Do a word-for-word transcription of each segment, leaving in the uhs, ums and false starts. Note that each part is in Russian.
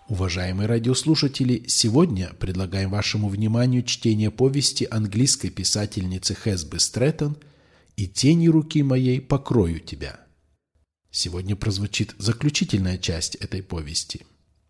Уважаемые радиослушатели, сегодня предлагаем вашему вниманию чтение повести английской писательницы Хесби Стрэттон «И тени руки моей покрою тебя». Сегодня прозвучит заключительная часть этой повести.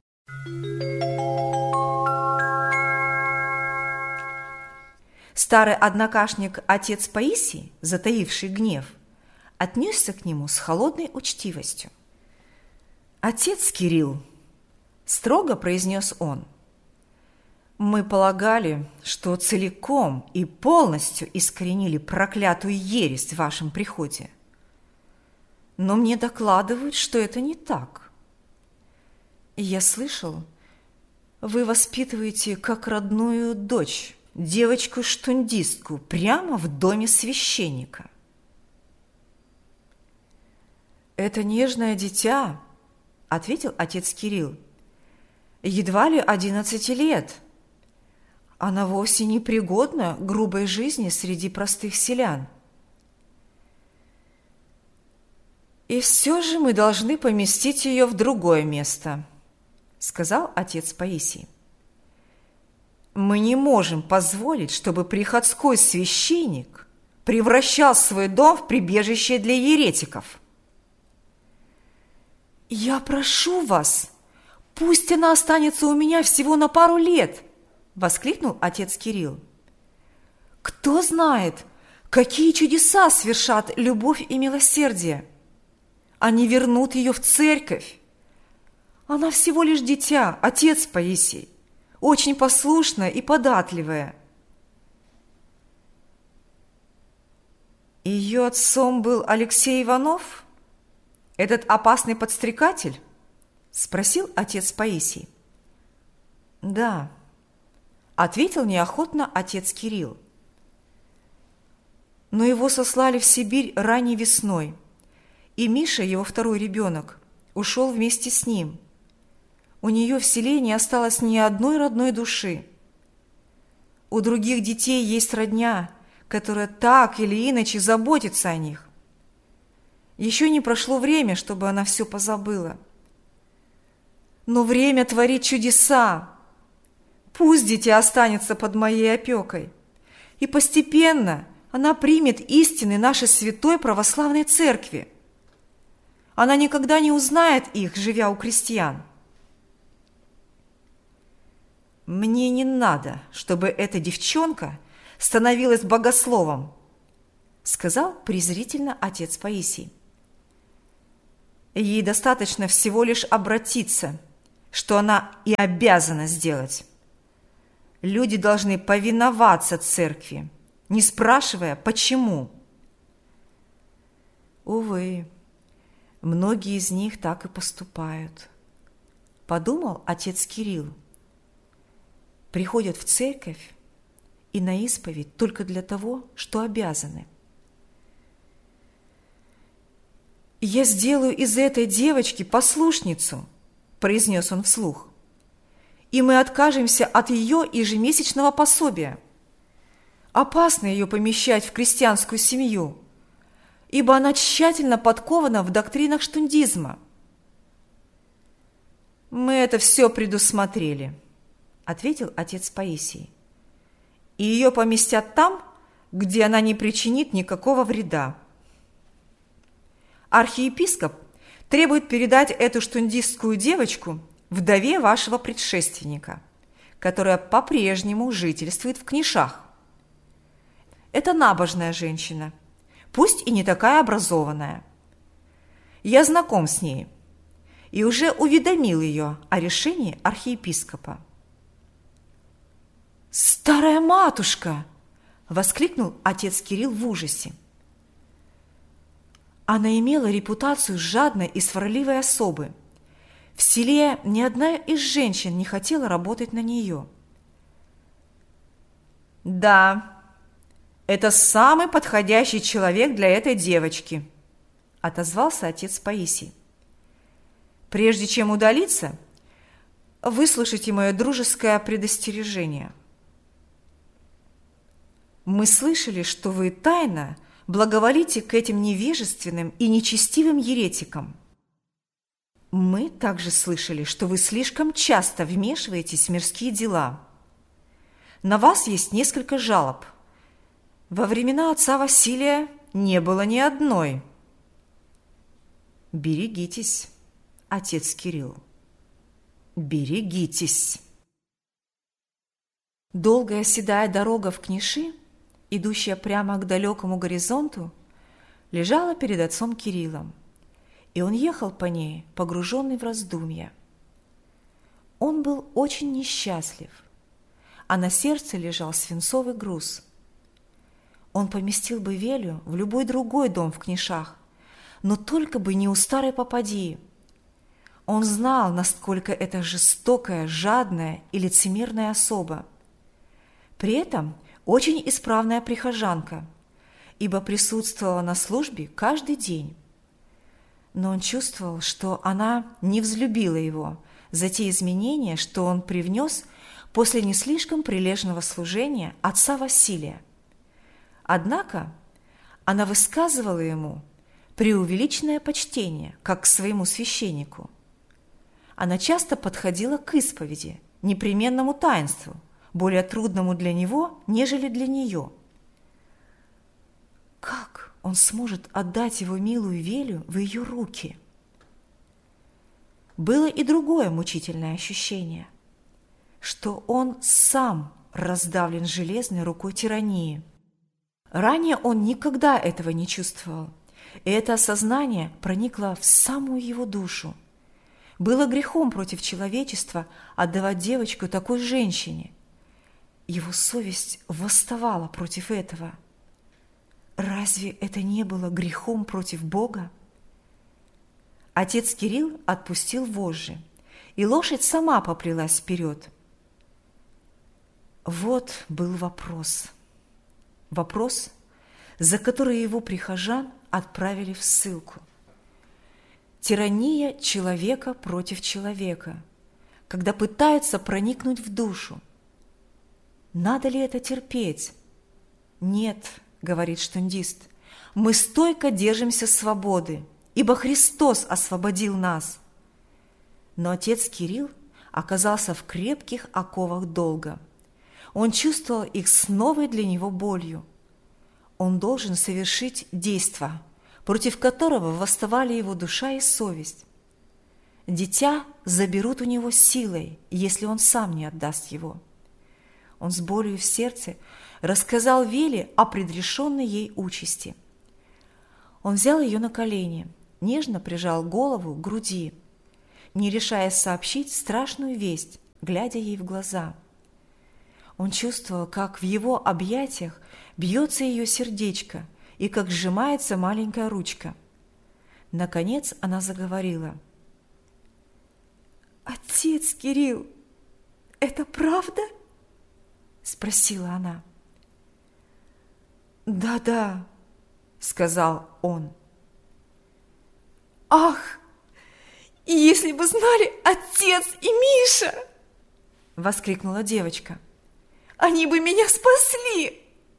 Старый однокашник отец Паисий, затаивший гнев, отнесся к нему с холодной учтивостью. «Отец Кирилл», — строго произнес он, — «мы полагали, что целиком и полностью искоренили проклятую ересь в вашем приходе. Но мне докладывают, что это не так. Я слышал, вы воспитываете как родную дочь девочку-штундистку прямо в доме священника». «Это нежное дитя», — ответил отец Кирилл, — «едва ли одиннадцати лет. Она вовсе не пригодна к грубой жизни среди простых селян. И все же мы должны поместить ее в другое место», — сказал отец Паисий. «Мы не можем позволить, чтобы приходской священник превращал свой дом в прибежище для еретиков». «Я прошу вас, пусть она останется у меня всего на пару лет!» – воскликнул отец Кирилл. «Кто знает, какие чудеса свершат любовь и милосердие! Они вернут ее в церковь! Она всего лишь дитя, отец Паисий, очень послушная и податливая». «Ее отцом был Алексей Иванов? Этот опасный подстрекатель?» – спросил отец Паисий. «Да», – ответил неохотно отец Кирилл. «Но его сослали в Сибирь ранней весной, и Миша, его второй ребенок, ушел вместе с ним. У нее в селе не осталось ни одной родной души. У других детей есть родня, которая так или иначе заботится о них. Еще не прошло время, чтобы она все позабыла. Но время творит чудеса. Пусть дитя останется под моей опекой, и постепенно она примет истины нашей святой православной церкви. Она никогда не узнает их, живя у крестьян». «Мне не надо, чтобы эта девчонка становилась богословом», — сказал презрительно отец Паисий. «Ей достаточно всего лишь обратиться, что она и обязана сделать. Люди должны повиноваться церкви, не спрашивая, почему». «Увы, многие из них так и поступают», – подумал отец Кирилл. «Приходят в церковь и на исповедь только для того, что обязаны. «Я сделаю из этой девочки послушницу», – произнес он вслух, «и мы откажемся от ее ежемесячного пособия. Опасно ее помещать в крестьянскую семью, ибо она тщательно подкована в доктринах штундизма». «Мы это все предусмотрели», – ответил отец Паисий, «и ее поместят там, где она не причинит никакого вреда. Архиепископ требует передать эту штундистскую девочку вдове вашего предшественника, которая по-прежнему жительствует в Книшах. Это набожная женщина, пусть и не такая образованная. Я знаком с ней и уже уведомил ее о решении архиепископа». «Старая матушка!» – воскликнул отец Кирилл в ужасе. Она имела репутацию жадной и сварливой особы. В селе ни одна из женщин не хотела работать на нее. «Да, это самый подходящий человек для этой девочки», – отозвался отец Паисий. «Прежде чем удалиться, выслушайте мое дружеское предостережение. Мы слышали, что вы тайно благоволите к этим невежественным и нечестивым еретикам. Мы также слышали, что вы слишком часто вмешиваетесь в мирские дела. На вас есть несколько жалоб. Во времена отца Василия не было ни одной. Берегитесь, отец Кирилл. Берегитесь. Долгая седая дорога в Книши, идущая прямо к далекому горизонту, лежала перед отцом Кириллом, и он ехал по ней, погруженный в раздумья. Он был очень несчастлив, а на сердце лежал свинцовый груз. Он поместил бы Велю в любой другой дом в Книшах, но только бы не у старой попадьи. Он знал, насколько это жестокая, жадная и лицемерная особа. При этом очень исправная прихожанка, ибо присутствовала на службе каждый день. Но он чувствовал, что она не взлюбила его за те изменения, что он привнес после не слишком прилежного служения отца Василия. Однако она высказывала ему преувеличенное почтение, как к своему священнику. Она часто подходила к исповеди, непременному таинству, более трудному для него, нежели для нее. Как он сможет отдать его милую Велю в ее руки? Было и другое мучительное ощущение, что он сам раздавлен железной рукой тирании. Ранее он никогда этого не чувствовал, и это осознание проникло в самую его душу. Было грехом против человечества отдавать девочку такой женщине. Его совесть восставала против этого. Разве это не было грехом против Бога? Отец Кирилл отпустил вожжи, и лошадь сама поплелась вперед. Вот был вопрос. Вопрос, за который его прихожан отправили в ссылку. Тирания человека против человека, когда пытаются проникнуть в душу. Надо ли это терпеть? Нет, говорит штундист, мы стойко держимся свободы, ибо Христос освободил нас. Но отец Кирилл оказался в крепких оковах долга. Он чувствовал их с новой для него болью. Он должен совершить действо, против которого восставали его душа и совесть. Дитя заберут у него силой, если он сам не отдаст его. Он с болью в сердце рассказал Веле о предрешенной ей участи. Он взял ее на колени, нежно прижал голову к груди, не решаясь сообщить страшную весть, глядя ей в глаза. Он чувствовал, как в его объятиях бьется ее сердечко и как сжимается маленькая ручка. Наконец она заговорила. «Отец Кирилл, это правда?» – спросила она. «Да-да», – сказал он. «Ах, если бы знали отец и Миша!» – воскликнула девочка. «Они бы меня спасли!»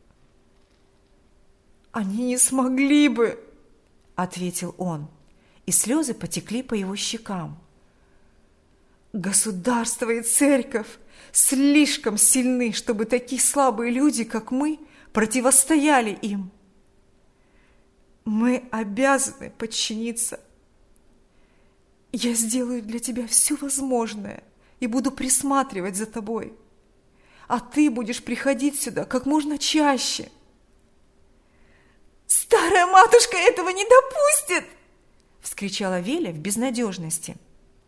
«Они не смогли бы!» – ответил он, и слезы потекли по его щекам. «Государство и церковь слишком сильны, чтобы такие слабые люди, как мы, противостояли им. Мы обязаны подчиниться. Я сделаю для тебя все возможное и буду присматривать за тобой, а ты будешь приходить сюда как можно чаще». «Старая матушка этого не допустит!» – вскричала Веля в безнадежности.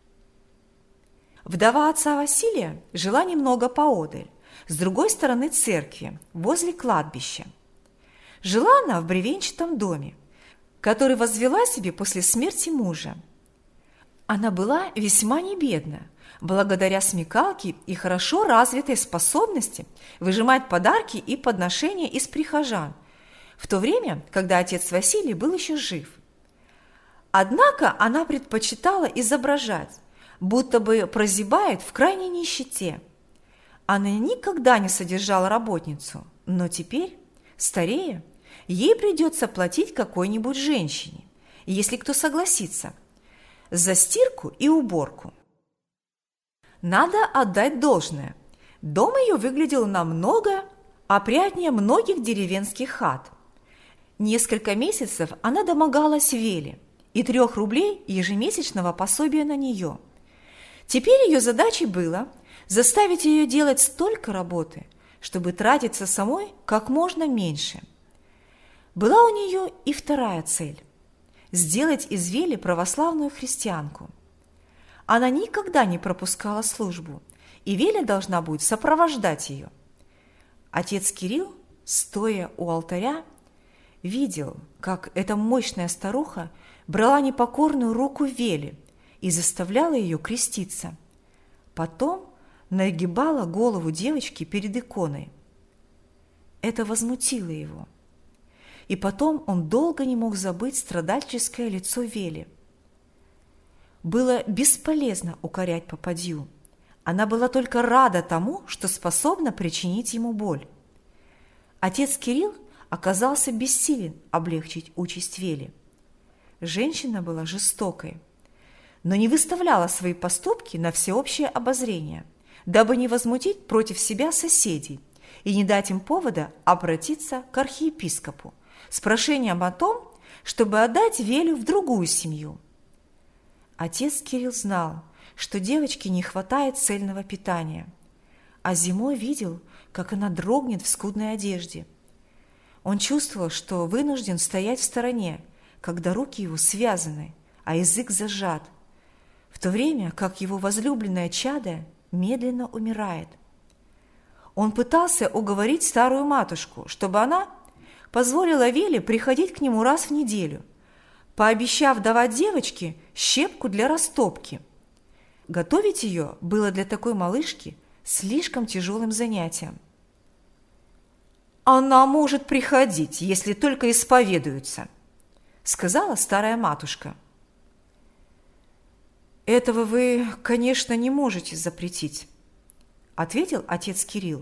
Вдова отца Василия жила немного поодаль, с другой стороны церкви, возле кладбища. Жила она в бревенчатом доме, который возвела себе после смерти мужа. Она была весьма небедна, благодаря смекалке и хорошо развитой способности выжимать подарки и подношения из прихожан, в то время, когда отец Василий был еще жив. Однако она предпочитала изображать, будто бы прозябает в крайней нищете. Она никогда не содержала работницу, но теперь, старея, ей придется платить какой-нибудь женщине, если кто согласится. за стирку и уборку. Надо отдать должное. Дом ее выглядел намного опрятнее многих деревенских хат. Несколько месяцев она домогалась Веле и трех рублей ежемесячного пособия на нее. Теперь ее задачей было заставить ее делать столько работы, чтобы тратиться самой как можно меньше. Была у нее и вторая цель – сделать из Вели православную христианку. Она никогда не пропускала службу, и Веля должна будет сопровождать ее. Отец Кирилл, стоя у алтаря, видел, как эта мощная старуха брала непокорную руку Вели и заставляла ее креститься. Потом нагибала голову девочки перед иконой. Это возмутило его. И потом он долго не мог забыть страдальческое лицо Вели. Было бесполезно укорять попадью. Она была только рада тому, что способна причинить ему боль. Отец Кирилл оказался бессилен облегчить участь Вели. Женщина была жестокой, но не выставляла свои поступки на всеобщее обозрение, дабы не возмутить против себя соседей и не дать им повода обратиться к архиепископу с прошением о том, чтобы отдать Велю в другую семью. Отец Кирилл знал, что девочке не хватает цельного питания, а зимой видел, как она дрогнет в скудной одежде. Он чувствовал, что вынужден стоять в стороне, когда руки его связаны, а язык зажат, в то время как его возлюбленное чадо медленно умирает. Он пытался уговорить старую матушку, чтобы она позволила Веле приходить к нему раз в неделю, пообещав давать девочке щепку для растопки. Готовить ее было для такой малышки слишком тяжелым занятием. «Она может приходить, если только исповедуется», — сказала старая матушка. «Этого вы, конечно, не можете запретить», — ответил отец Кирилл.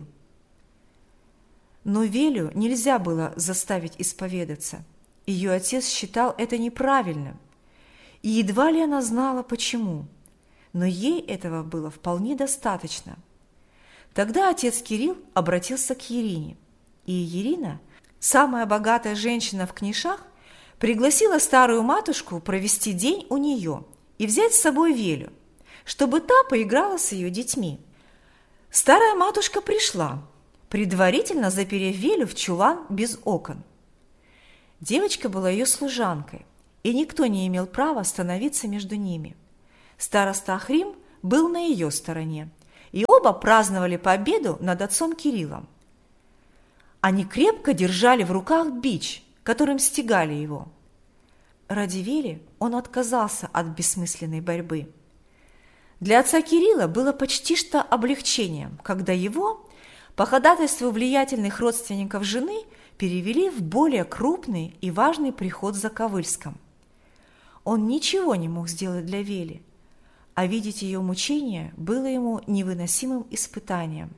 Но Велю нельзя было заставить исповедаться. Ее отец считал это неправильным, и едва ли она знала, почему, но ей этого было вполне достаточно. Тогда отец Кирилл обратился к Ирине, и Ирина, самая богатая женщина в Книшах, пригласила старую матушку провести день у нее и взять с собой Велю, чтобы та поиграла с ее детьми. Старая матушка пришла, предварительно заперев Велю в чулан без окон. Девочка была ее служанкой, и никто не имел права становиться между ними. Староста Ахрим был на ее стороне, и оба праздновали победу над отцом Кириллом. Они крепко держали в руках бич, которым стегали его. Ради Вели он отказался от бессмысленной борьбы. Для отца Кирилла было почти что облегчением, когда его, по ходатайству влиятельных родственников жены, перевели в более крупный и важный приход в Заковыльском. Он ничего не мог сделать для Вели, а видеть ее мучения было ему невыносимым испытанием.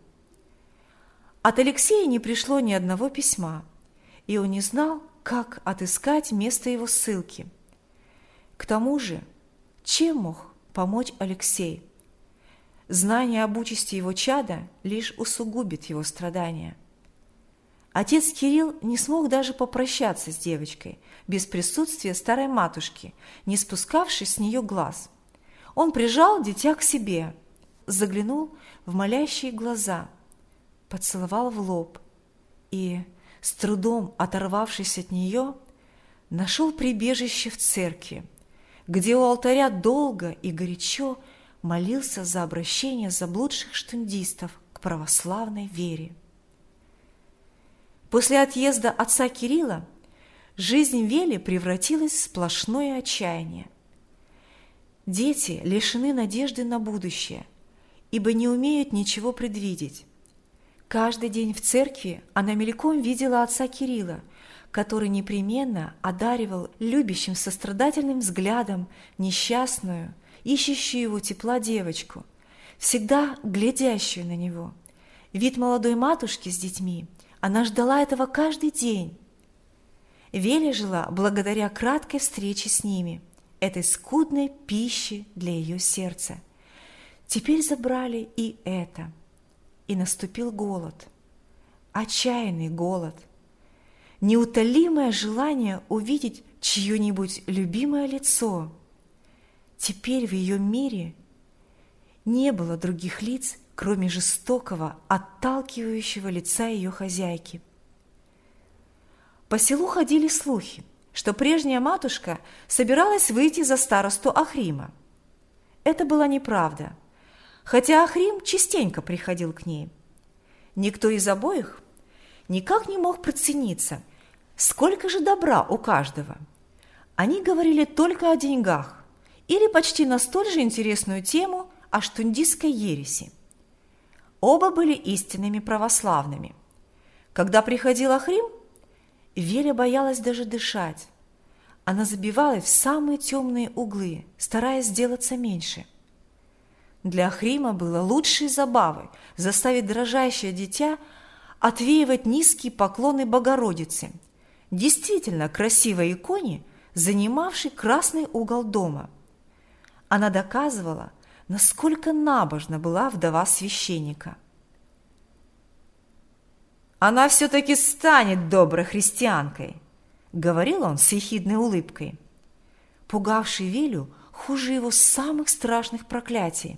От Алексея не пришло ни одного письма, и он не знал, как отыскать место его ссылки. К тому же, чем мог помочь Алексей? Знание об участи его чада лишь усугубит его страдания. Отец Кирилл не смог даже попрощаться с девочкой без присутствия старой матушки, не спускавшей с нее глаз. Он прижал дитя к себе, заглянул в молящие глаза, поцеловал в лоб и, с трудом оторвавшись от нее, нашел прибежище в церкви, где у алтаря долго и горячо молился за обращение заблудших штундистов к православной вере. После отъезда отца Кирилла жизнь Вели превратилась в сплошное отчаяние. Дети лишены надежды на будущее, ибо не умеют ничего предвидеть. Каждый день в церкви она мельком видела отца Кирилла, который непременно одаривал любящим сострадательным взглядом несчастную, ищущую его тепла девочку, всегда глядящую на него. Вид молодой матушки с детьми, она ждала этого каждый день. Веля жила благодаря краткой встрече с ними, этой скудной пищи для ее сердца. Теперь забрали и это. И наступил голод, отчаянный голод, неутолимое желание увидеть чье-нибудь любимое лицо. Теперь в ее мире не было других лиц, кроме жестокого, отталкивающего лица ее хозяйки. По селу ходили слухи, что прежняя матушка собиралась выйти за старосту Ахрима. Это была неправда, хотя Ахрим частенько приходил к ней. Никто из обоих никак не мог процениться, сколько же добра у каждого. Они говорили только о деньгах или почти на столь же интересную тему о штундистской ереси. Оба были истинными православными. Когда приходил Ахрим, Веля боялась даже дышать. Она забивалась в самые темные углы, стараясь сделаться меньше. Для Ахрима было лучшей забавой заставить дрожащее дитя отвеивать низкие поклоны Богородице, действительно красивой иконе, занимавшей красный угол дома. Она доказывала, насколько набожна была вдова священника. «Она все-таки станет доброй христианкой», — говорил он с ехидной улыбкой, пугавший Велю хуже его самых страшных проклятий.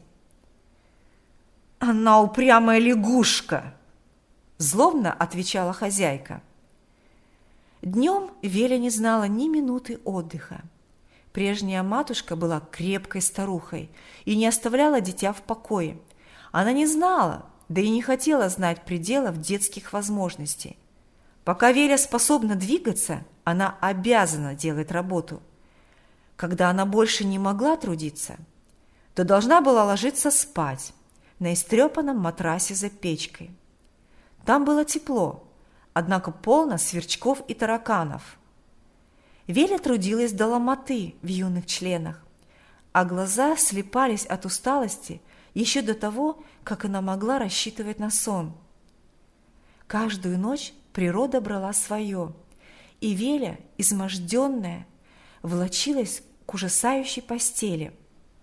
«Она упрямая лягушка», — злобно отвечала хозяйка. Днем Веля не знала ни минуты отдыха. Прежняя матушка была крепкой старухой и не оставляла дитя в покое. Она не знала, да и не хотела знать пределов детских возможностей. Пока Веля способна двигаться, она обязана делать работу. Когда она больше не могла трудиться, то должна была ложиться спать на истрепанном матрасе за печкой. Там было тепло, однако полно сверчков и тараканов. Веля трудилась до ломоты в юных членах, а глаза слипались от усталости еще до того, как она могла рассчитывать на сон. Каждую ночь природа брала свое, и Веля, изможденная, влачилась к ужасающей постели.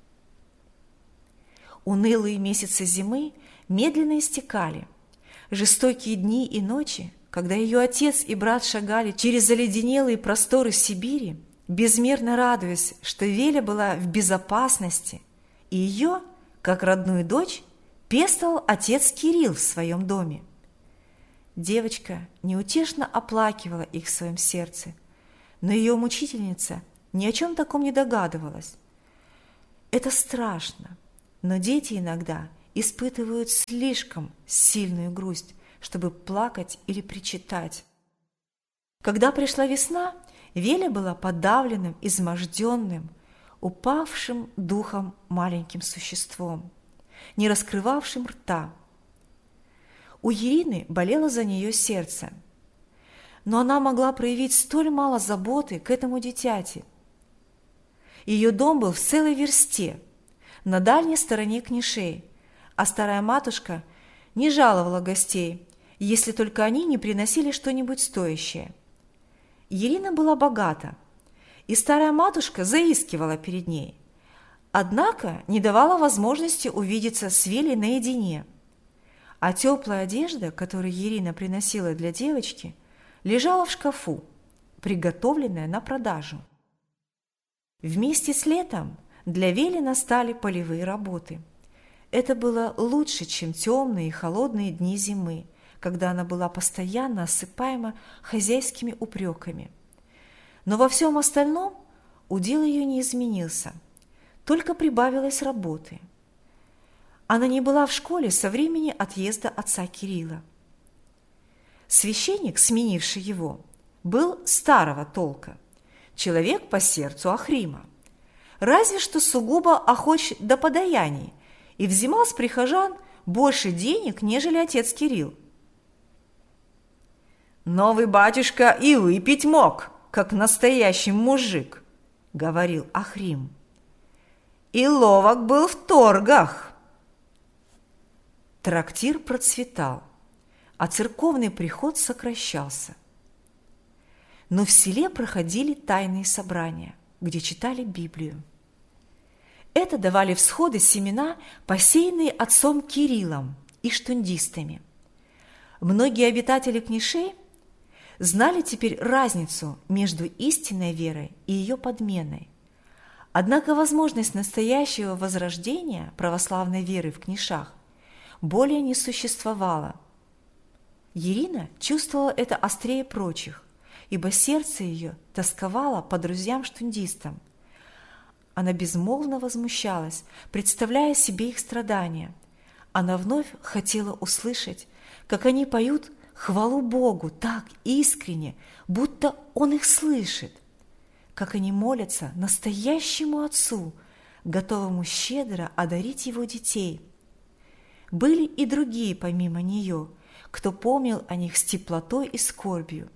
Унылые месяцы зимы медленно истекали. Жестокие дни и ночи, когда ее отец и брат шагали через заледенелые просторы Сибири, безмерно радуясь, что Веля была в безопасности, и ее, как родную дочь, пестовал отец Кирилл в своем доме. Девочка неутешно оплакивала их в своем сердце, но ее мучительница ни о чем таком не догадывалась. Это страшно, но дети иногда испытывают слишком сильную грусть, чтобы плакать или причитать. Когда пришла весна, Веля была подавленным, изможденным, упавшим духом маленьким существом, не раскрывавшим рта. У Ирины болело за нее сердце, но она могла проявить столь мало заботы к этому дитяти. Ее дом был в целой версте, на дальней стороне Книшей, а старая матушка не жаловала гостей, если только они не приносили что-нибудь стоящее. Ирина была богата, и старая матушка заискивала перед ней, однако не давала возможности увидеться с Велей наедине. А теплая одежда, которую Ирина приносила для девочки, лежала в шкафу, приготовленная на продажу. Вместе с летом для Вели настали полевые работы. Это было лучше, чем темные и холодные дни зимы, когда она была постоянно осыпаема хозяйскими упреками. Но во всем остальном удел ее не изменился, только прибавилось работы. Она не была в школе со времени отъезда отца Кирилла. Священник, сменивший его, был старого толка, человек по сердцу Ахрима, разве что сугубо охоч до подаяний и взимал с прихожан больше денег, нежели отец Кирилл. «Новый батюшка и выпить мог, как настоящий мужик», — говорил Ахрим. «И ловок был в торгах». Трактир процветал, а церковный приход сокращался. Но в селе проходили тайные собрания. где читали Библию. Это давали всходы семена, посеянные отцом Кириллом и штундистами. Многие обитатели Книшей знали теперь разницу между истинной верой и ее подменой. Однако возможность настоящего возрождения православной веры в Книшах более не существовала. Ирина чувствовала это острее прочих, ибо сердце ее тосковало по друзьям-штундистам. Она безмолвно возмущалась, представляя себе их страдания. Она вновь хотела услышать, как они поют хвалу Богу так искренне, будто Он их слышит, как они молятся настоящему Отцу, готовому щедро одарить Его детей. Были и другие, помимо нее, кто помнил о них с теплотой и скорбью.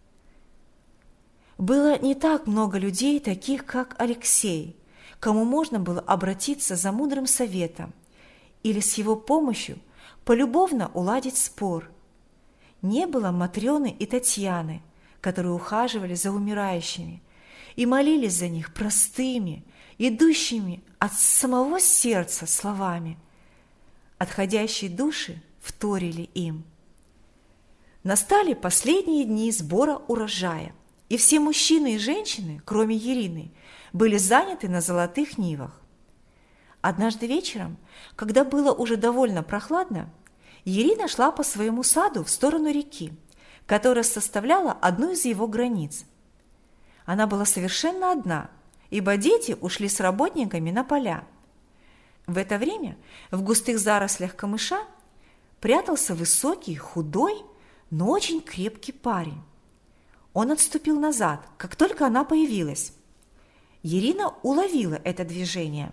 Было не так много людей, таких как Алексей, кому можно было обратиться за мудрым советом или с его помощью полюбовно уладить спор. Не было Матрёны и Татьяны, которые ухаживали за умирающими и молились за них простыми, идущими от самого сердца словами. Отходящие души вторили им. Настали последние дни сбора урожая, и все мужчины и женщины, кроме Ирины, были заняты на золотых нивах. Однажды вечером, когда было уже довольно прохладно, Ирина шла по своему саду в сторону реки, которая составляла одну из его границ. Она была совершенно одна, ибо дети ушли с работниками на поля. В это время в густых зарослях камыша прятался высокий, худой, но очень крепкий парень. Он отступил назад, как только она появилась. Ирина уловила это движение.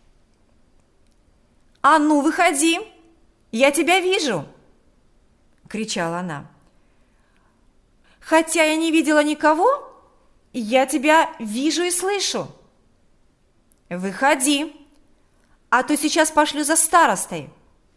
«А ну, выходи! Я тебя вижу!» – кричала она. «Хотя я не видела никого, я тебя вижу и слышу. Выходи, а то сейчас пошлю за старостой».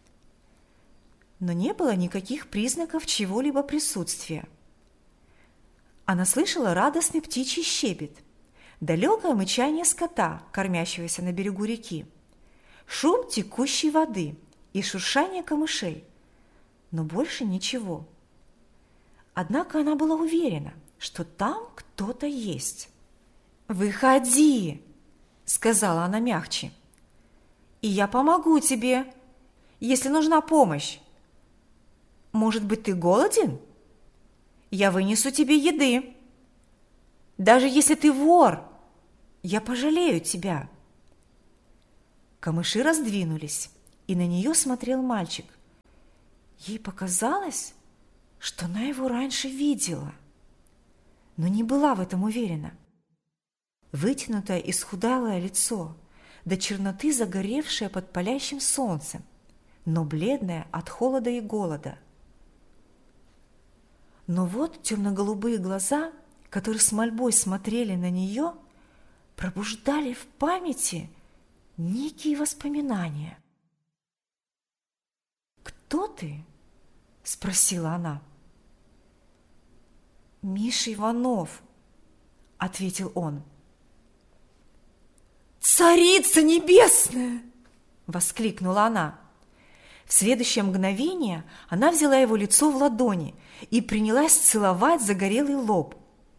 Но не было никаких признаков чего-либо присутствия. Она слышала радостный птичий щебет, далекое мычание скота, кормящегося на берегу реки, шум текущей воды и шуршание камышей, но больше ничего. Однако она была уверена, что там кто-то есть. «Выходи!» – сказала она мягче. «И я помогу тебе, если нужна помощь. Может быть, ты голоден? Я вынесу тебе еды. Даже если ты вор, я пожалею тебя». Камыши раздвинулись, и на нее смотрел мальчик. Ей показалось, что она его раньше видела, но не была в этом уверена. Вытянутое исхудалое лицо, до черноты загоревшее под палящим солнцем, но бледное от холода и голода. Но вот темно-голубые глаза, которые с мольбой смотрели на нее, пробуждали в памяти некие воспоминания. «Кто ты?» – спросила она. «Миша Иванов», – ответил он. «Царица небесная!» – воскликнула она. В следующее мгновение она взяла его лицо в ладони и принялась целовать загорелый лоб.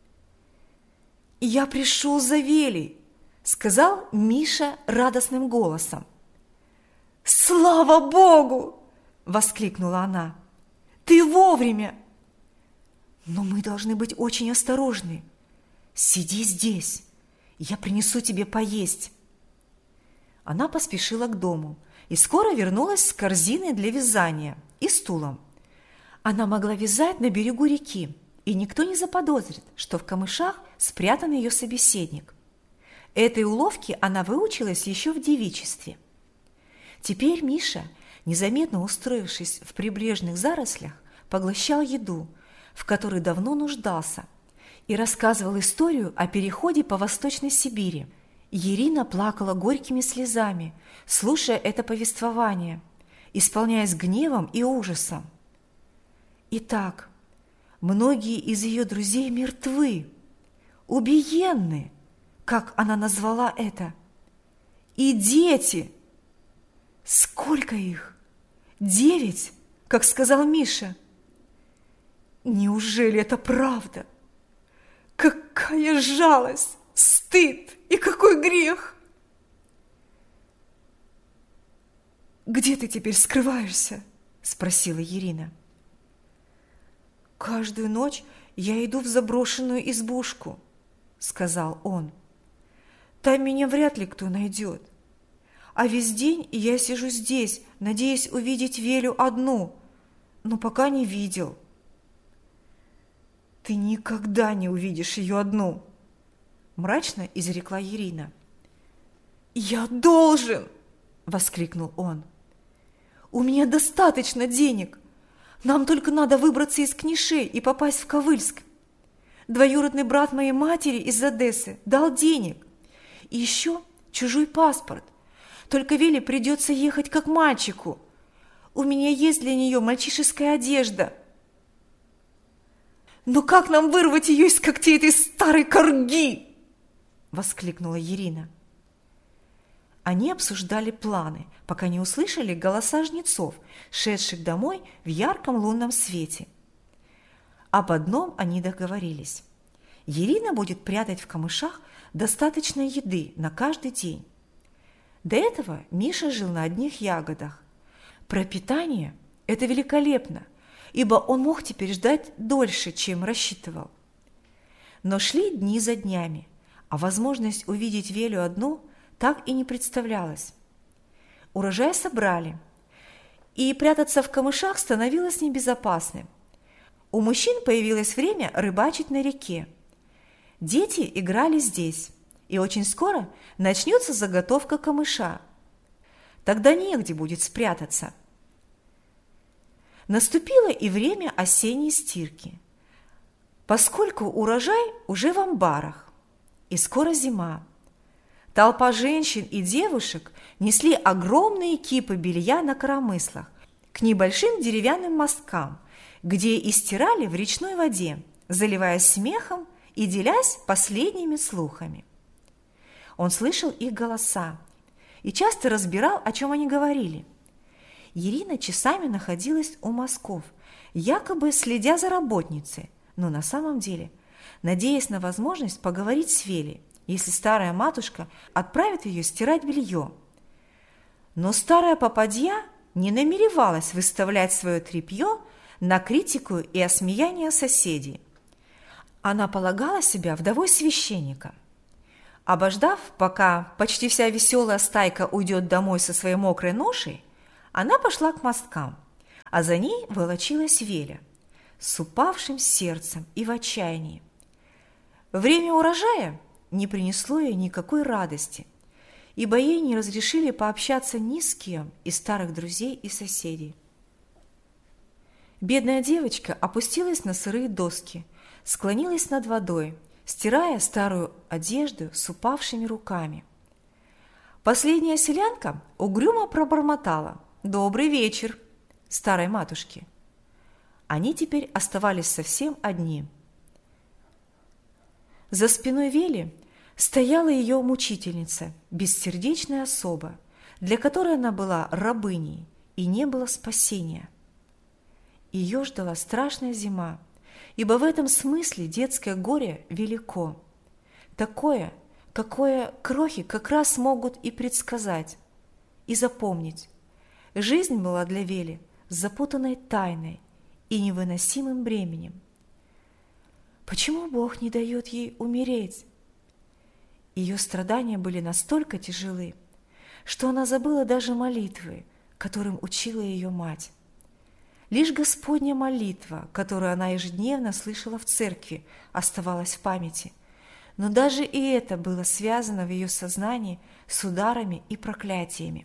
«Я пришел за Велей», – сказал Миша радостным голосом. «Слава Богу!» – воскликнула она. «Ты вовремя! Но мы должны быть очень осторожны. Сиди здесь, я принесу тебе поесть». Она поспешила к дому и скоро вернулась с корзиной для вязания и стулом. Она могла вязать на берегу реки, и никто не заподозрит, что в камышах спрятан ее собеседник. Этой уловке она выучилась еще в девичестве. Теперь Миша, незаметно устроившись в прибрежных зарослях, поглощал еду, в которой давно нуждался, и рассказывал историю о переходе по Восточной Сибири. Ирина плакала горькими слезами, слушая это повествование, исполняясь гневом и ужасом. Итак, многие из ее друзей мертвы, убиенны, как она назвала это. И дети! Сколько их? Девять, как сказал Миша. Неужели это правда? Какая жалость, стыд и какой грех! «Где ты теперь скрываешься?» – спросила Ирина. «Каждую ночь я иду в заброшенную избушку», – сказал он. «Там меня вряд ли кто найдет. А весь день я сижу здесь, надеясь увидеть Велю одну, но пока не видел». «Ты никогда не увидишь ее одну», – мрачно изрекла Ирина. «Я должен!» – воскликнул он. «У меня достаточно денег. Нам только надо выбраться из Книшей и попасть в Ковыльск. Двоюродный брат моей матери из Одессы дал денег. И еще чужой паспорт. Только Веле придется ехать как мальчику. У меня есть для нее мальчишеская одежда. Но как нам вырвать ее из когтей этой старой корги?» – воскликнула Ирина. Они обсуждали планы, пока не услышали голоса жнецов, шедших домой в ярком лунном свете. Об одном они договорились. Ирина будет прятать в камышах достаточно еды на каждый день. До этого Миша жил на одних ягодах. Пропитание – это великолепно, ибо он мог теперь ждать дольше, чем рассчитывал. Но шли дни за днями, а возможность увидеть Велю одну так и не представлялась. Урожай собрали, и прятаться в камышах становилось небезопасным. У мужчин появилось время рыбачить на реке. Дети играли здесь, и очень скоро начнется заготовка камыша. Тогда негде будет спрятаться. Наступило и время осенней стирки, поскольку урожай уже в амбарах, и скоро зима. Толпа женщин и девушек несли огромные кипы белья на коромыслах к небольшим деревянным мосткам, где и стирали в речной воде, заливаясь смехом и делясь последними слухами. Он слышал их голоса и часто разбирал, о чем они говорили. Ирина часами находилась у мостков, якобы следя за работницей, но на самом деле надеясь на возможность поговорить с Велей, если старая матушка отправит ее стирать белье. Но старая попадья не намеревалась выставлять свое тряпье на критику и осмеяние соседей. Она полагала себя вдовой священника. Обождав, пока почти вся веселая стайка уйдет домой со своей мокрой ношей, она пошла к мосткам, а за ней волочилась Веля с упавшим сердцем и в отчаянии. Время урожая не принесло ей никакой радости, ибо ей не разрешили пообщаться ни с кем из старых друзей и соседей. Бедная девочка опустилась на сырые доски, склонилась над водой, стирая старую одежду с упавшими руками. Последняя селянка угрюмо пробормотала «Добрый вечер» старой матушке. Они теперь оставались совсем одни. За спиной Вели стояла ее мучительница, бессердечная особа, для которой она была рабыней, и не было спасения. Ее ждала страшная зима, ибо в этом смысле детское горе велико. Такое, какое крохи как раз могут и предсказать, и запомнить. Жизнь была для Вели запутанной тайной и невыносимым бременем. Почему Бог не дает ей умереть? Ее страдания были настолько тяжелы, что она забыла даже молитвы, которым учила ее мать. Лишь Господня молитва, которую она ежедневно слышала в церкви, оставалась в памяти, но даже и это было связано в ее сознании с ударами и проклятиями.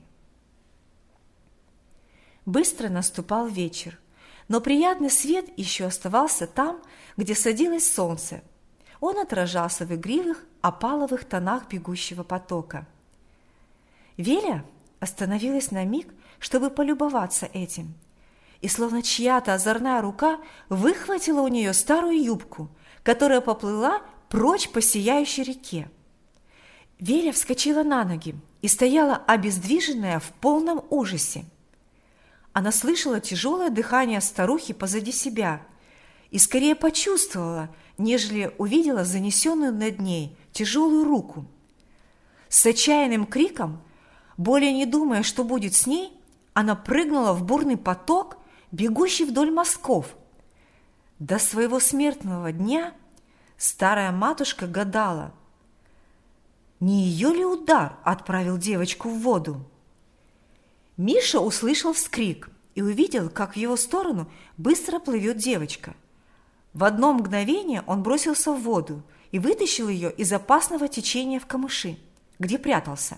Быстро наступал вечер, но приятный свет еще оставался там, где садилось солнце. Он отражался в игривых опаловых тонах бегущего потока. Веля остановилась на миг, чтобы полюбоваться этим, и словно чья-то озорная рука выхватила у нее старую юбку, которая поплыла прочь по сияющей реке. Веля вскочила на ноги и стояла обездвиженная в полном ужасе. Она слышала тяжелое дыхание старухи позади себя и скорее почувствовала, нежели увидела занесенную над ней тяжелую руку. С отчаянным криком, более не думая, что будет с ней, она прыгнула в бурный поток, бегущий вдоль мостков. До своего смертного дня старая матушка гадала, не ее ли удар отправил девочку в воду. Миша услышал вскрик и увидел, как в его сторону быстро плывет девочка. В одно мгновение он бросился в воду и вытащил ее из опасного течения в камыши, где прятался.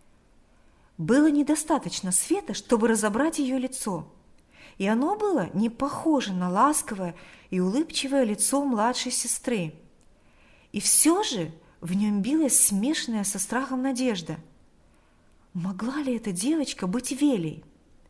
Было недостаточно света, чтобы разобрать ее лицо, и оно было не похоже на ласковое и улыбчивое лицо младшей сестры. И все же в нем билась смешанная со страхом надежда. Могла ли эта девочка быть Велей?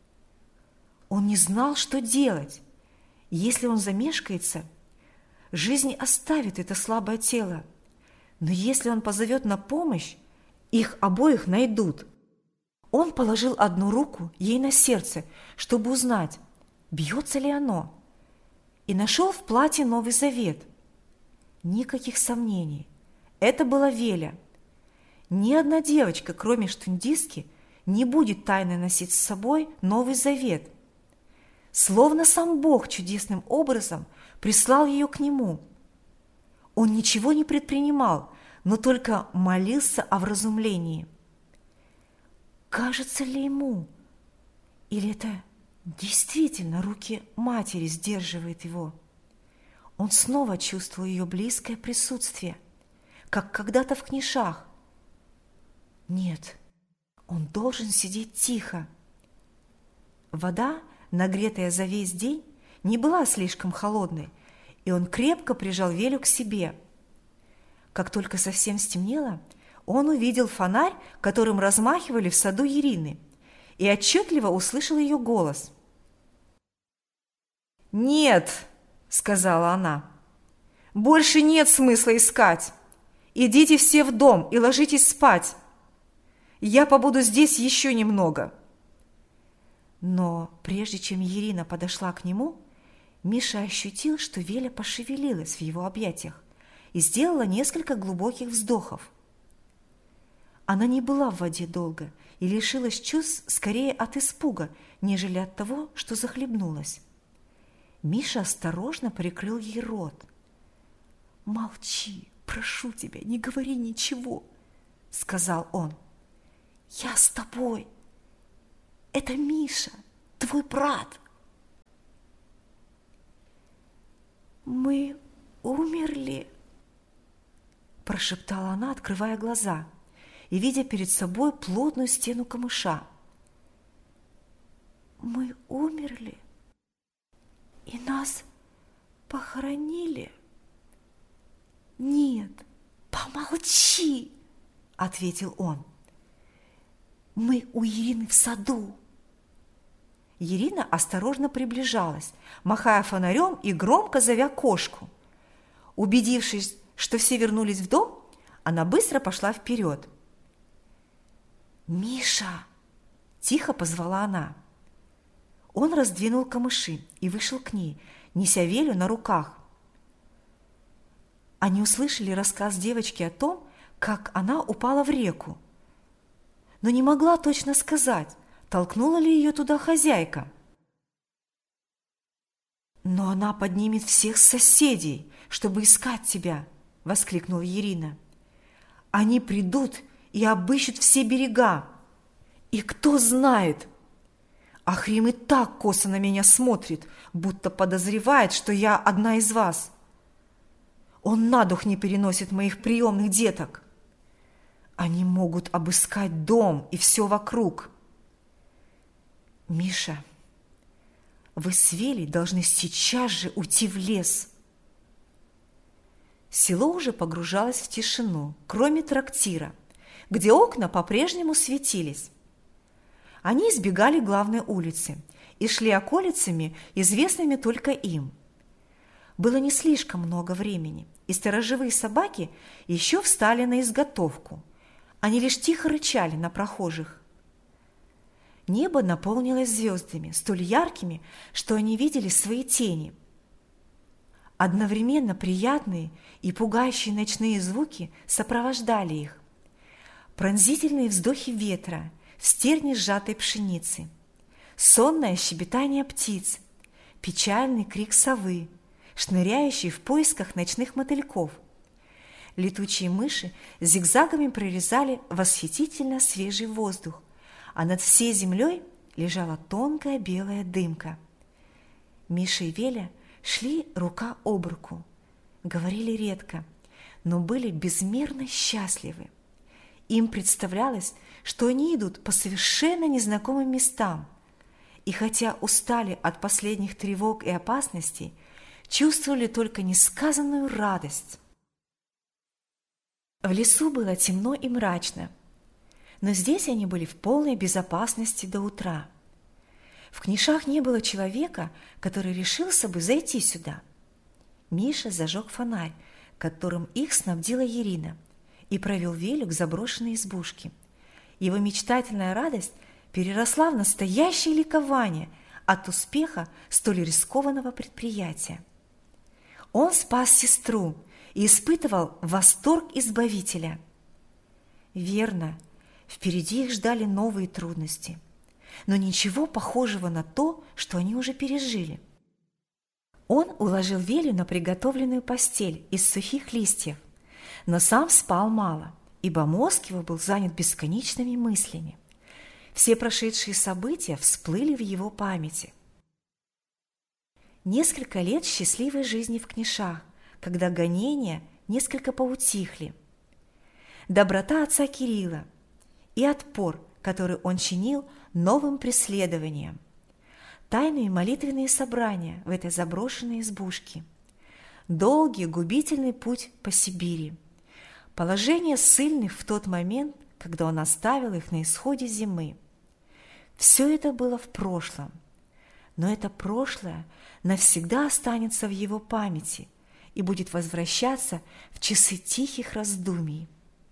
Он не знал, что делать. Если он замешкается, жизнь оставит это слабое тело. Но если он позовет на помощь, их обоих найдут. Он положил одну руку ей на сердце, чтобы узнать, бьется ли оно, и нашел в платье Новый Завет. Никаких сомнений. Это была Веля. Ни одна девочка, кроме штундистки, не будет тайно носить с собой Новый Завет. Словно сам Бог чудесным образом прислал ее к нему. Он ничего не предпринимал, но только молился о вразумлении. Кажется ли ему, или это действительно руки матери сдерживают его? Он снова чувствовал ее близкое присутствие, как когда-то в книжах. Нет, он должен сидеть тихо. Вода, нагретая за весь день, не была слишком холодной, и он крепко прижал Велю к себе. Как только совсем стемнело, он увидел фонарь, которым размахивали в саду Ирины, и отчетливо услышал ее голос. «Нет!» – сказала она. «Больше нет смысла искать. Идите все в дом и ложитесь спать. Я побуду здесь еще немного». Но прежде чем Ирина подошла к нему, Миша ощутил, что Веля пошевелилась в его объятиях и сделала несколько глубоких вздохов. Она не была в воде долго и лишилась чувств скорее от испуга, нежели от того, что захлебнулась. Миша осторожно прикрыл ей рот. «Молчи, прошу тебя, не говори ничего», — сказал он. «Я с тобой. Это Миша, твой брат». «Мы умерли», – прошептала она, открывая глаза и видя перед собой плотную стену камыша. «Мы умерли, и нас похоронили?» «Нет, помолчи», – ответил он. «Мы у Ирины в саду». Ирина осторожно приближалась, махая фонарем и громко зовя кошку. Убедившись, что все вернулись в дом, она быстро пошла вперед. «Миша!» – тихо позвала она. Он раздвинул камыши и вышел к ней, неся Велю на руках. Они услышали рассказ девочки о том, как она упала в реку, но не могла точно сказать, толкнула ли ее туда хозяйка. «Но она поднимет всех соседей, чтобы искать тебя!» – воскликнула Ирина. «Они придут и обыщут все берега. И кто знает, Ахрим и так косо на меня смотрит, будто подозревает, что я одна из вас. Он на дух не переносит моих приемных деток. Они могут обыскать дом и все вокруг. Миша, вы с Велей должны сейчас же уйти в лес». Село уже погружалось в тишину, кроме трактира, где окна по-прежнему светились. Они избегали главной улицы и шли околицами, известными только им. Было не слишком много времени, и сторожевые собаки еще встали на изготовку, Они лишь тихо рычали на прохожих. Небо наполнилось звездами, столь яркими, что они видели свои тени. Одновременно приятные и пугающие ночные звуки сопровождали их. Пронзительные вздохи ветра в стерне сжатой пшеницы, сонное щебетание птиц, печальный крик совы, шныряющий в поисках ночных мотыльков. Летучие мыши зигзагами прорезали восхитительно свежий воздух, а над всей землей лежала тонкая белая дымка. Миша и Веля шли рука об руку, говорили редко, но были безмерно счастливы. Им представлялось, что они идут по совершенно незнакомым местам, и хотя устали от последних тревог и опасностей, чувствовали только несказанную радость. В лесу было темно и мрачно, но здесь они были в полной безопасности до утра. В Книшах не было человека, который решился бы зайти сюда. Миша зажег фонарь, которым их снабдила Ирина, и провел Велю к заброшенной избушке. Его мечтательная радость переросла в настоящее ликование от успеха столь рискованного предприятия. Он спас сестру и испытывал восторг избавителя. Верно, впереди их ждали новые трудности, но ничего похожего на то, что они уже пережили. Он уложил Велю на приготовленную постель из сухих листьев, но сам спал мало, ибо мозг его был занят бесконечными мыслями. Все прошедшие события всплыли в его памяти. Несколько лет счастливой жизни в Книшах, когда гонения несколько поутихли. Доброта отца Кирилла и отпор, который он чинил новым преследованием. Тайные молитвенные собрания в этой заброшенной избушке. Долгий губительный путь по Сибири. Положение ссыльных в тот момент, когда он оставил их на исходе зимы. Все это было в прошлом, но это прошлое навсегда останется в его памяти и будет возвращаться в часы тихих раздумий.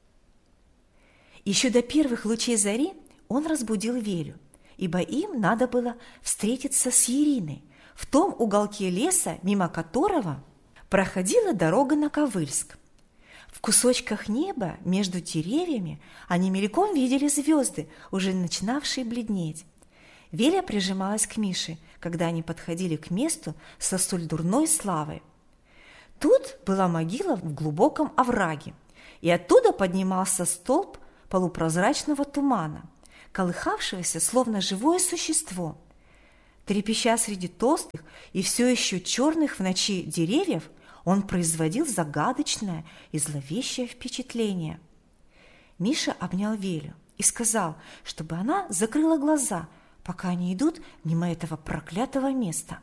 Еще до первых лучей зари он разбудил Велю, ибо им надо было встретиться с Ириной в том уголке леса, мимо которого проходила дорога на Ковыльск. В кусочках неба между деревьями они мельком видели звезды, уже начинавшие бледнеть. Веля прижималась к Мише, когда они подходили к месту со столь дурной славой. Тут была могила в глубоком овраге, и оттуда поднимался столб полупрозрачного тумана, колыхавшегося, словно живое существо. Трепеща среди толстых и все еще черных в ночи деревьев, он производил загадочное и зловещее впечатление. Миша обнял Велю и сказал, чтобы она закрыла глаза, пока они идут мимо этого проклятого места.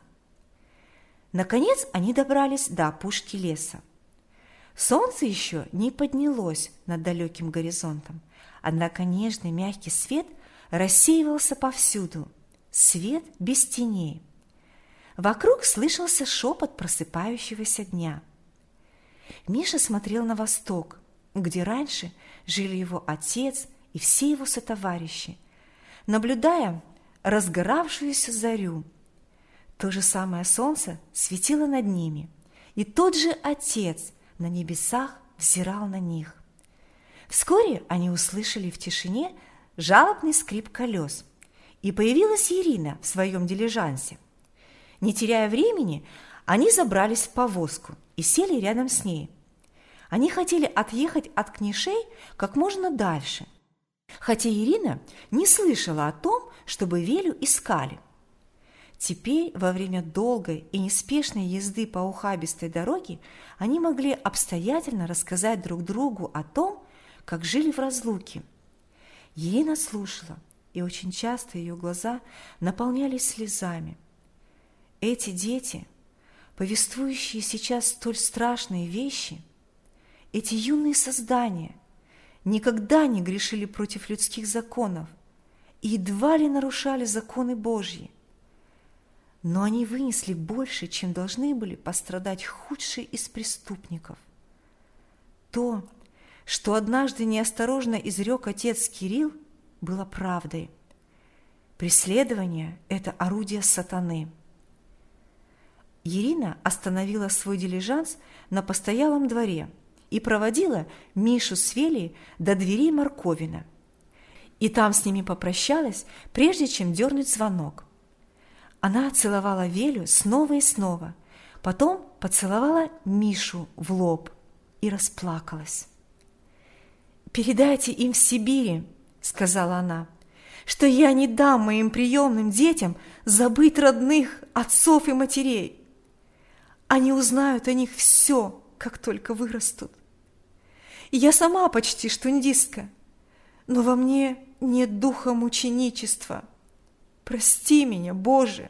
Наконец они добрались до опушки леса. Солнце еще не поднялось над далеким горизонтом, однако нежный мягкий свет рассеивался повсюду, свет без теней. Вокруг слышался шепот просыпающегося дня. Миша смотрел на восток, где раньше жили его отец и все его сотоварищи, наблюдая разгоравшуюся зарю. То же самое солнце светило над ними, и тот же отец на небесах взирал на них. Вскоре они услышали в тишине жалобный скрип колес, и появилась Ирина в своем дилижансе. Не теряя времени, они забрались в повозку и сели рядом с ней. Они хотели отъехать от Книшей как можно дальше, хотя Ирина не слышала о том, чтобы Велю искали. Теперь, во время долгой и неспешной езды по ухабистой дороге, они могли обстоятельно рассказать друг другу о том, как жили в разлуке. Ирина слушала, и очень часто ее глаза наполнялись слезами. Эти дети, повествующие сейчас столь страшные вещи, эти юные создания никогда не грешили против людских законов и едва ли нарушали законы Божьи. Но они вынесли больше, чем должны были пострадать худшие из преступников. То, что однажды неосторожно изрек отец Кирилл, было правдой. Преследование – это орудие сатаны. Ирина остановила свой дилижанс на постоялом дворе и проводила Мишу с Велей до дверей Марковина. И там с ними попрощалась, прежде чем дернуть звонок. Она целовала Велю снова и снова, потом поцеловала Мишу в лоб и расплакалась. «Передайте им в Сибири, — сказала она, — что я не дам моим приемным детям забыть родных отцов и матерей. Они узнают о них все, как только вырастут. Я сама почти штундистка, но во мне нет духа мученичества. Прости меня, Боже!»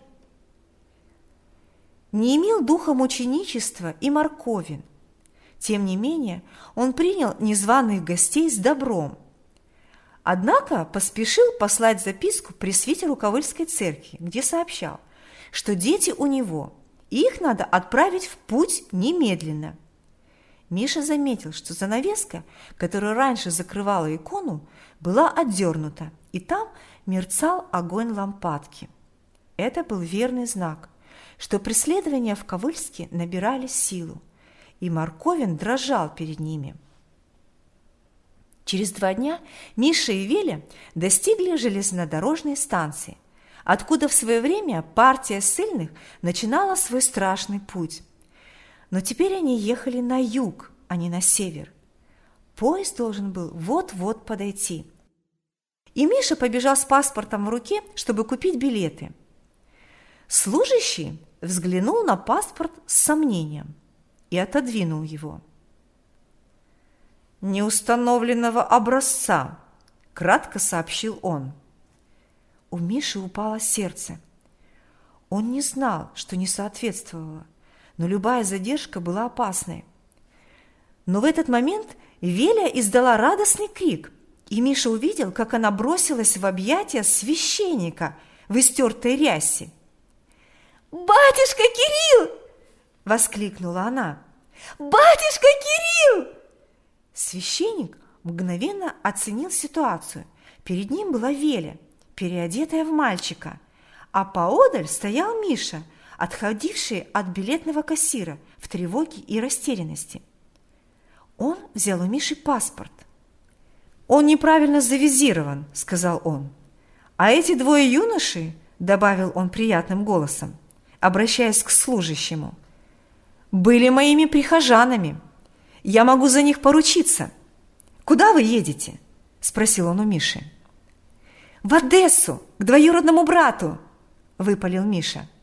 Не имел духа мученичества и Марковин. Тем не менее, он принял незваных гостей с добром. Однако поспешил послать записку пресвитеру Ковыльской церкви, где сообщал, что дети у него, и их надо отправить в путь немедленно. Миша заметил, что занавеска, которая раньше закрывала икону, была отдернута, и там мерцал огонь лампадки. Это был верный знак, что преследования в Ковыльске набирали силу, и Марковин дрожал перед ними. Через два дня Миша и Веля достигли железнодорожной станции, откуда в свое время партия ссыльных начинала свой страшный путь. Но теперь они ехали на юг, а не на север. Поезд должен был вот-вот подойти. И Миша побежал с паспортом в руке, чтобы купить билеты. Служащий взглянул на паспорт с сомнением и отодвинул его. «Неустановленного образца», – кратко сообщил он. У Миши упало сердце. Он не знал, что не соответствовало, но любая задержка была опасной. Но в этот момент Веля издала радостный крик, и Миша увидел, как она бросилась в объятия священника в истертой рясе. «Батюшка Кирилл!» – воскликнула она. «Батюшка Кирилл!» Священник мгновенно оценил ситуацию. Перед ним была Веля, переодетая в мальчика, а поодаль стоял Миша, отходивший от билетного кассира в тревоге и растерянности. Он взял у Миши паспорт. «Он неправильно завизирован», – сказал он. «А эти двое юношей, – добавил он приятным голосом, обращаясь к служащему, – были моими прихожанами. Я могу за них поручиться. Куда вы едете?» – спросил он у Миши. «В Одессу, к двоюродному брату», – выпалил Миша.